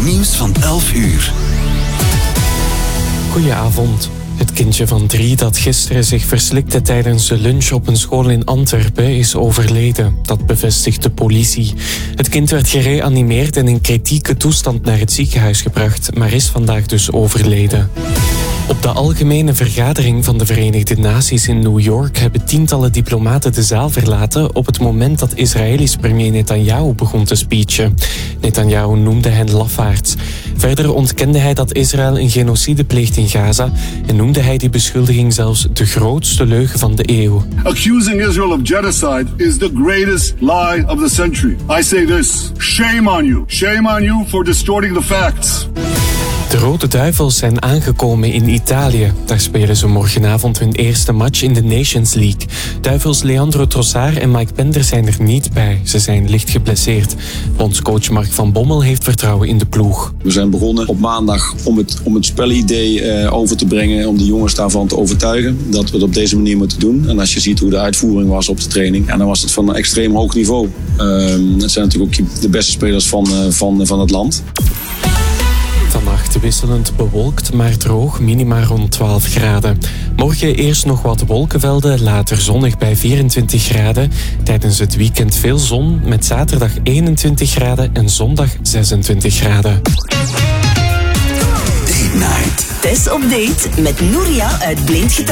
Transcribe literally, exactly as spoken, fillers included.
Nieuws van elf uur. Goedenavond. Het kindje van drie dat gisteren zich verslikte tijdens de lunch op een school in Antwerpen is overleden. Dat bevestigt de politie. Het kind werd gereanimeerd en in kritieke toestand naar het ziekenhuis gebracht, maar is vandaag dus overleden. Op de algemene vergadering van de Verenigde Naties in New York hebben tientallen diplomaten de zaal verlaten op het moment dat Israëlisch premier Netanyahu begon te speechen. Netanyahu noemde hen lafaards. Verder ontkende hij dat Israël een genocide pleegt in Gaza en noemde hij die beschuldiging zelfs de grootste leugen van de eeuw. Accusing Israel of genocide is the greatest lie of the century. I say this, shame on you. Shame on you for distorting the facts. De Rode Duivels zijn aangekomen in Italië. Daar spelen ze morgenavond hun eerste match in de Nations League. Duivels Leandro Trossard en Mike Pender zijn er niet bij. Ze zijn licht geblesseerd. Bondscoach Mark van Bommel heeft vertrouwen in de ploeg. We zijn begonnen op maandag om het, om het spelidee uh, over te brengen, om de jongens daarvan te overtuigen dat we het op deze manier moeten doen. En als je ziet hoe de uitvoering was op de training, en dan was het van een extreem hoog niveau. Uh, het zijn natuurlijk ook de beste spelers van, uh, van, van het land. Vannacht wisselend bewolkt, maar droog, minima rond twaalf graden. Morgen eerst nog wat wolkenvelden, later zonnig bij vierentwintig graden. Tijdens het weekend veel zon, met zaterdag eenentwintig graden en zondag zesentwintig graden. Date Night. Tess op date met Nuria uit Blind Getrouwd.